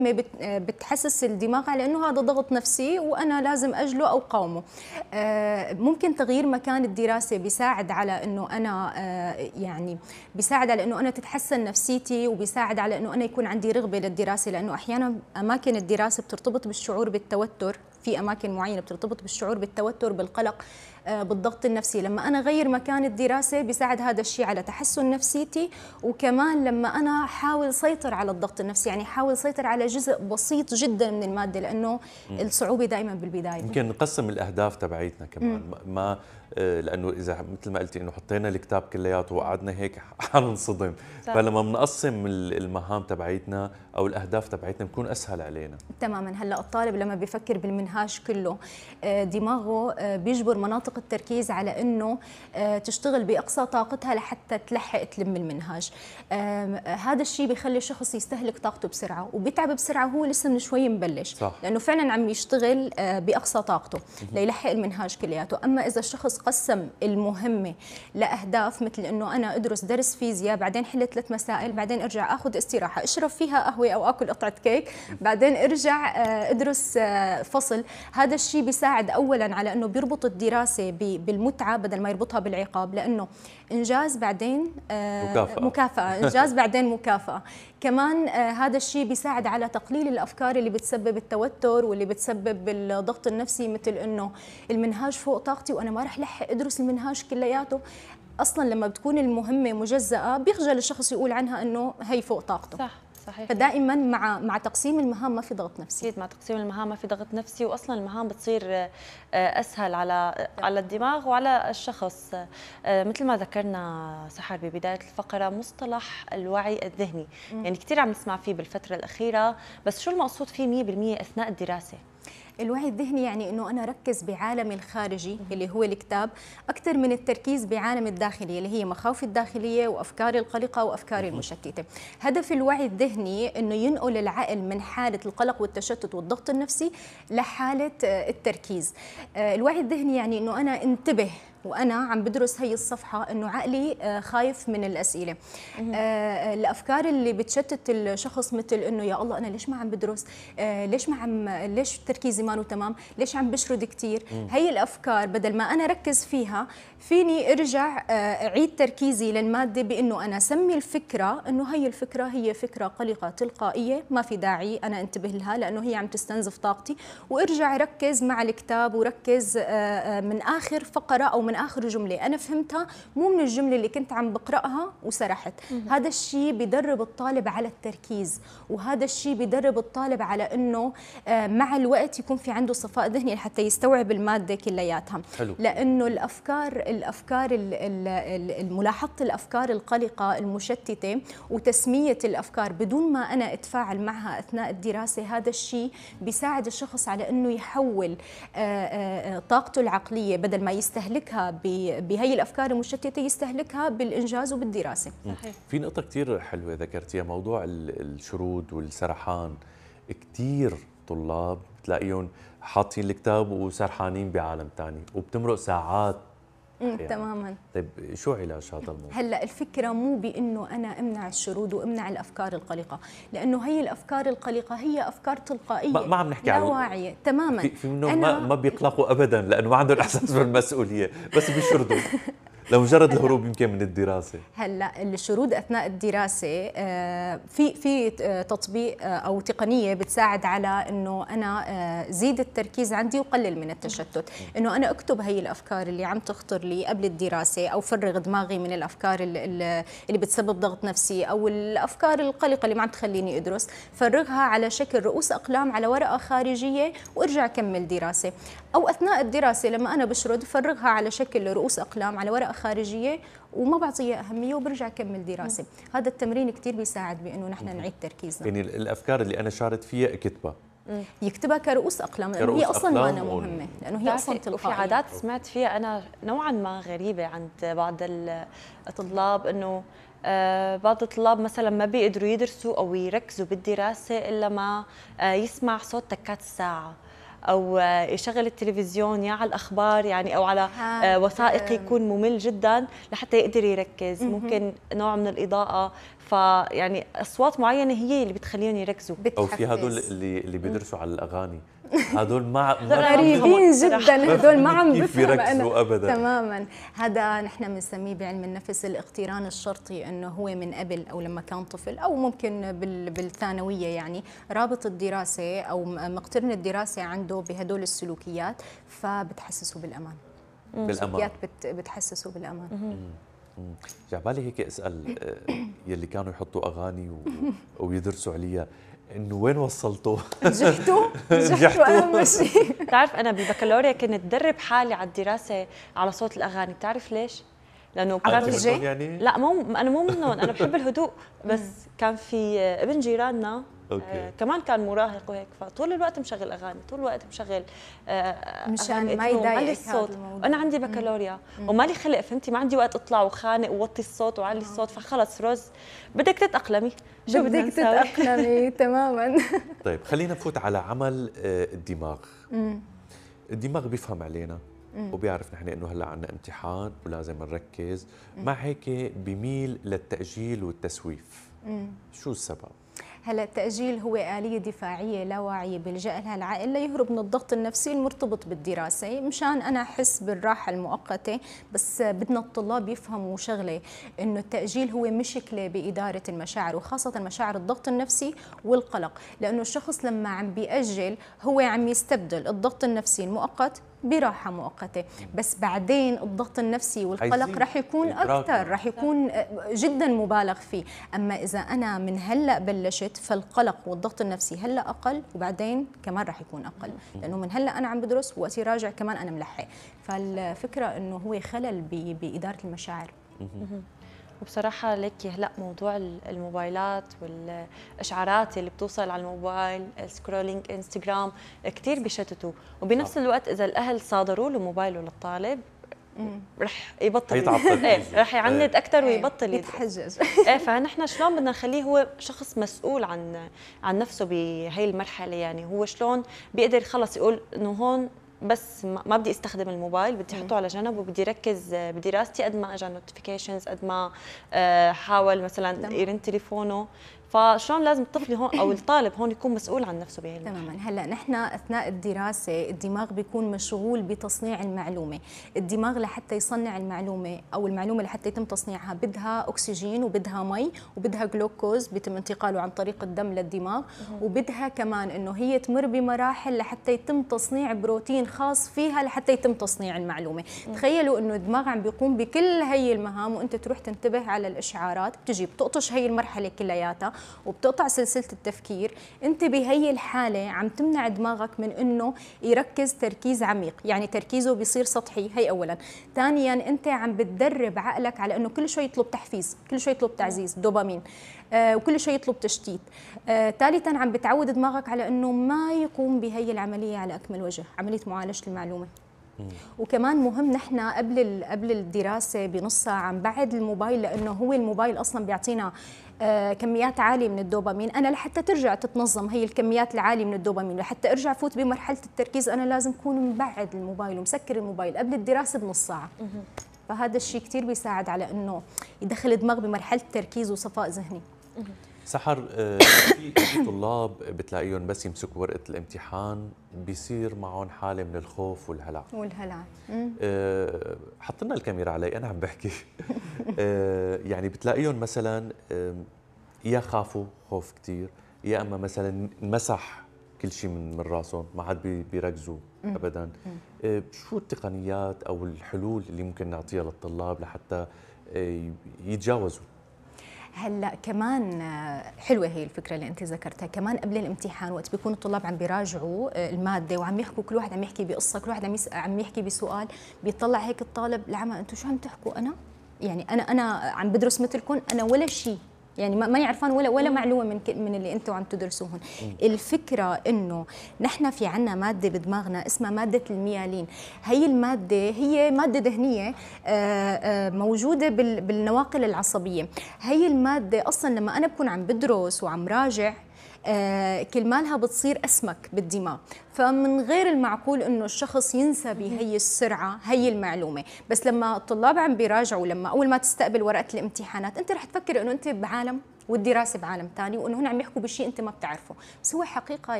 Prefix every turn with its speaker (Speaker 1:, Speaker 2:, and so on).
Speaker 1: بتحسس الدماغ على انه هذا ضغط نفسي وانا لازم اجله او قاومه. ممكن تغيير مكان الدراسه بيساعد على انه انا يعني بيساعد على انه انا تتحسن نفسيتي، وبيساعد على انه انا يكون عندي رغبه للدراسه، لانه احيانا اماكن الدراسه بترتبط بالشعور بالتوتر، في اماكن معينه بترتبط بالشعور بالتوتر بالقلق بالضغط النفسي. لما انا اغير مكان الدراسه بيساعد هذا الشيء على تحسن نفسيتي، وكمان لما انا احاول سيطر على الضغط النفسي، يعني احاول سيطر على جزء بسيط جدا من الماده، لانه الصعوبه دائما بالبدايه.
Speaker 2: يمكن نقسم الاهداف تبعيتنا كمان، ما لانه اذا مثل ما قلتي انه حطينا الكتاب كلياته وقعدنا هيك حننصدم، فلما بنقسم المهام تبعيتنا او الاهداف تبعيتنا بكون اسهل علينا.
Speaker 1: تماما. هلا الطالب لما بيفكر بالمنهاج كله دماغه بيجبر مناطق التركيز على انه تشتغل باقصى طاقتها لحتى تلحق تلم المنهاج. هذا الشيء بيخلي الشخص يستهلك طاقته بسرعه، وبيتعب بسرعه وهو لسه من شوي مبلش،
Speaker 2: صح.
Speaker 1: لانه فعلا عم يشتغل باقصى طاقته ليلحق المنهاج كلياته. اما اذا الشخص قسم المهمه لاهداف، مثل انه انا ادرس درس فيزياء، بعدين حل 3 مسائل، بعدين ارجع اخذ استراحه اشرب فيها قهوه او اكل قطعه كيك، بعدين ارجع ادرس فصل، هذا الشيء بيساعد اولا على انه بيربط الدراسه بالمتعه بدل ما يربطها بالعقاب، لانه انجاز بعدين مكافاه، انجاز بعدين مكافاه. كمان هذا الشيء بيساعد على تقليل الافكار اللي بتسبب التوتر واللي بتسبب الضغط النفسي، مثل انه المنهاج فوق طاقتي وانا ما رح لحق ادرس المنهاج كلياته. اصلا لما بتكون المهمه مجزأه بيخجل الشخص يقول عنها انه هي فوق طاقته.
Speaker 3: صح، صحيح.
Speaker 1: فدائما مع تقسيم المهام ما في ضغط نفسي.
Speaker 3: اكيد مع تقسيم المهام ما في ضغط نفسي، واصلا المهام بتصير اسهل على الدماغ وعلى الشخص. مثل ما ذكرنا سحر ببدايه الفقره، مصطلح الوعي الذهني، يعني كثير عم نسمع فيه بالفتره الاخيره، بس شو المقصود فيه 100% اثناء الدراسه؟
Speaker 1: الوعي الذهني يعني انه انا اركز بعالمي الخارجي اللي هو الكتاب اكثر من التركيز بعالم الداخلي اللي هي مخاوفي الداخليه وافكاري القلقه وافكاري المشتته. هدف الوعي الذهني انه ينقل العقل من حاله القلق والتشتت والضغط النفسي لحاله التركيز. الوعي الذهني يعني انه انا انتبه وانا عم بدرس هي الصفحه انه عقلي خايف من الاسئله. الافكار اللي بتشتت الشخص، مثل انه يا الله انا ليش ما عم بدرس، ليش تركيزي ما تمام، ليش عم بشرد كثير. هي الافكار بدل ما انا اركز فيها فيني ارجع اعيد تركيزي للماده بانه انا اسمي الفكره انه هي الفكره هي فكره قلقه تلقائيه ما في داعي انا انتبه لها لانه هي عم تستنزف طاقتي، وارجع ركز مع الكتاب وركز من اخر فقره او من اخر جمله انا فهمتها، مو من الجمله اللي كنت عم بقراها وسرحت. هذا الشيء بدرب الطالب على التركيز، وهذا الشيء بدرب الطالب على انه مع الوقت يكون في عنده صفاء ذهني لحتى يستوعب الماده كلياتها.
Speaker 2: حلو.
Speaker 1: لانه ملاحظه الافكار القلقه المشتته وتسميه الافكار بدون ما انا اتفاعل معها اثناء الدراسه، هذا الشيء بيساعد الشخص على انه يحول طاقته العقليه بدل ما يستهلكها بهي الافكار المشتته يستهلكها بالانجاز وبالدراسه.
Speaker 3: صحيح.
Speaker 2: في نقطه كثير حلوه ذكرتيها، موضوع الشرود والسرحان. كثير طلاب بتلاقيهم حاطين الكتاب وسرحانين بعالم ثاني وبتمرق ساعات.
Speaker 1: تماما.
Speaker 2: طيب شو علاج هذا الموضوع؟
Speaker 1: هلا الفكره مو بانه انا امنع الشرود وامنع الافكار القلقه، لانه هي الافكار القلقه هي افكار تلقائيه
Speaker 2: ما عم نحكي
Speaker 1: لا
Speaker 2: عن
Speaker 1: واعيه تماما.
Speaker 2: في منهم ما بيقلقوا ابدا لانه ما عندهم احساس بالمسؤوليه، بس بيشردوا لمجرد الهروب يمكن من الدراسه.
Speaker 1: هلا الشرود اثناء الدراسه في تطبيق او تقنيه بتساعد على انه انا زيد التركيز عندي وقلل من التشتت، انه انا اكتب هي الافكار اللي عم تخطر لي قبل الدراسه، او فرغ دماغي من الافكار اللي بتسبب ضغط نفسي او الافكار القلقه اللي ما عم تخليني ادرس، فرغها على شكل رؤوس اقلام على ورقه خارجيه وارجع كمل دراسه. او اثناء الدراسه لما انا بشرد فرغها على شكل رؤوس اقلام على ورقه خارجيه وما بعطيها اهميه وبرجع كمل دراسه. هذا التمرين كثير بيساعد بانه نحن نعيد تركيزنا.
Speaker 2: يعني الافكار اللي انا شارد فيها اكتبها،
Speaker 1: يكتبها كرؤوس اقلام، لانه هي اصلا ما أنا مهمه، لانه هي اصلا تلقائيه.
Speaker 3: وفي عادات سمعت فيها انا نوعا ما غريبه عند بعض الطلاب، انه بعض الطلاب مثلا ما بيقدروا يدرسوا او يركزوا بالدراسه الا ما يسمع صوت تكات الساعه، او يشغل التلفزيون يا على الاخبار يعني او على وثائقي يكون ممل جدا لحتى يقدر يركز. ممكن نوع من الاضاءه، فيعني اصوات معينه هي اللي بتخليهم يركزوا.
Speaker 2: او في هدول اللي بيدرسوا على الاغاني، هدول ما
Speaker 1: غريبين جدا، هدول ما عم
Speaker 2: بيركزوا ابدا
Speaker 1: تماما. هذا نحن بنسميه بعلم النفس الاقتران الشرطي، انه هو من قبل او لما كان طفل او ممكن بالثانويه، يعني رابط الدراسه او مقترن الدراسه عنده بهدول السلوكيات، فبتحسسوا بالامان. السلوكيات بتحسسوا بالامان.
Speaker 2: جعبالي هيك اسال يلي كانوا يحطوا اغاني ويدرسوا عليها، انه وين وصلتوا؟
Speaker 1: نجحتوا اهم شيء.
Speaker 3: بتعرف انا بالبكالوريا كنت ادرب حالي على الدراسه على صوت الاغاني، بتعرف ليش؟ لانه
Speaker 2: بتعرف يعني؟
Speaker 3: لا انا مو منهم، انا بحب الهدوء، بس كان في ابن جيراننا كمان كان مراهق وهيك، فطول الوقت مشغل اغاني، طول الوقت مشغل
Speaker 1: مشان ما يضايق
Speaker 3: الصوت. انا عندي بكالوريا ومالي خلق، فهمتي؟ ما عندي وقت اطلع وخانق ووطي الصوت وعلي الصوت، فخلص روز بدك تتاقلمي، شو بدك
Speaker 1: تتاقلمي تماما.
Speaker 2: طيب خلينا نفوت على عمل الدماغ. الدماغ بيفهم علينا وبيعرف نحن انه هلا عندنا امتحان ولازم نركز، مع هيك بيميل للتأجيل والتسويف. شو السبب؟
Speaker 1: هلا التأجيل هو آلية دفاعية لا واعية بيلجأ لها العقل ليهرب من الضغط النفسي المرتبط بالدراسة، مشان أنا أحس بالراحة المؤقتة. بس بدنا الطلاب يفهموا شغلة، إنه التأجيل هو مشكلة بإدارة المشاعر، وخاصة مشاعر الضغط النفسي والقلق، لأنه الشخص لما عم بيأجل هو عم يستبدل الضغط النفسي المؤقت براحة مؤقتة، بس بعدين الضغط النفسي والقلق رح يكون أكثر، رح يكون جدا مبالغ فيه. أما إذا أنا من هلأ بلشت، فالقلق والضغط النفسي هلأ أقل، وبعدين كمان رح يكون أقل، لأنه من هلأ أنا عم بدرس وقتي راجع كمان أنا ملحق. فالفكرة إنه هو خلل بإدارة المشاعر.
Speaker 3: وبصراحة ليكي هلا موضوع الموبايلات والإشعارات اللي بتوصل على الموبايل، السكرولينج انستغرام، كثير بيشتتوا، وبنفس الوقت إذا الأهل صادروا له موبايله للطالب رح يبطل رح يعند أكثر ويبطل
Speaker 1: يتحجج.
Speaker 3: فنحن شلون بدنا نخليه هو شخص مسؤول عن نفسه بهي المرحلة؟ يعني هو شلون بيقدر خلص يقول إنه هون بس ما بدي استخدم الموبايل، بدي احطه على جنب وبدي ركز بدراستي، قد ما اجى نوتيفيكيشنز، قد ما حاول مثلا يرن تليفونه. فشلون لازم الطفل هون او الطالب هون يكون مسؤول عن نفسه بهي المرحلة؟
Speaker 1: تماما. هلا نحن اثناء الدراسه الدماغ بيكون مشغول بتصنيع المعلومه، الدماغ لحتى يصنع المعلومه او المعلومه لحتى يتم تصنيعها بدها اكسجين وبدها مي وبدها جلوكوز بيتم انتقاله عن طريق الدم للدماغ، وبدها كمان انه هي تمر بمراحل لحتى يتم تصنيع بروتين خاص فيها لحتى يتم تصنيع المعلومه. تخيلوا انه الدماغ عم بيقوم بكل هي المهام وانت تروح تنتبه على الاشعارات، بتجي بتقطش هي المرحله كلياتها وبتقطع سلسلة التفكير. انت بهي الحالة عم تمنع دماغك من انه يركز تركيز عميق، يعني تركيزه بيصير سطحي، هي اولا. ثانيا انت عم بتدرب عقلك على انه كل شوي يطلب تحفيز، كل شوي يطلب تعزيز دوبامين، وكل شوي يطلب تشتيت. ثالثا عم بتعود دماغك على انه ما يقوم بهي العملية على اكمل وجه، عملية معالجة المعلومة. وكمان مهم نحن قبل الدراسه بنص ساعه نبعد الموبايل، لانه هو الموبايل اصلا بيعطينا كميات عاليه من الدوبامين. انا لحتى ترجع تتنظم هي الكميات العاليه من الدوبامين، لحتى ارجع فوت بمرحله التركيز، انا لازم اكون مبعد الموبايل ومسكر الموبايل قبل الدراسه بنص ساعه. فهذا الشيء كثير بيساعد على انه يدخل الدماغ بمرحله تركيز وصفاء ذهني.
Speaker 2: سحر، في طلاب بتلاقيهم بس يمسكوا ورقه الامتحان بيصير معهم حاله من الخوف والهلع. حط لنا الكاميرا علي، انا عم بحكي. يعني بتلاقيهم مثلا يا خافوا خوف كثير، يا اما مثلا انمسح كل شيء من راسهم، ما عاد بيركزوا ابدا. شو التقنيات او الحلول اللي ممكن نعطيها للطلاب لحتى يتجاوزوا؟
Speaker 1: هلا كمان حلوه هي الفكره اللي انت ذكرتها، كمان قبل الامتحان وقت بيكونوا الطلاب عم بيراجعوا الماده وعم يحكوا، كل واحد عم يحكي بقصه، كل واحد عم يحكي بسؤال، بيطلع هيك الطالب لعمى انتم شو عم تحكوا؟ انا يعني انا عم بدرس مثلكم، انا ولا شيء، يعني ما يعرفان ولا معلومه من اللي انتم عم تدرسوهن. الفكره انه نحن في عنا ماده بدماغنا اسمها ماده الميالين، هي الماده هي ماده دهنيه موجوده بالنواقل العصبيه. هي الماده اصلا لما انا بكون عم بدرس وعم راجع كرمالها بتصير أسمك بالدماغ، فمن غير المعقول إنه الشخص ينسى بهي السرعة هي المعلومة. بس لما الطلاب عم بيراجعوا، لما أول ما تستقبل ورقة الامتحانات أنت رح تفكر إنه أنت بعالم والدراسه بعالم ثاني، وانه هن عم يحكوا بشيء انت ما بتعرفه. بس هو حقيقه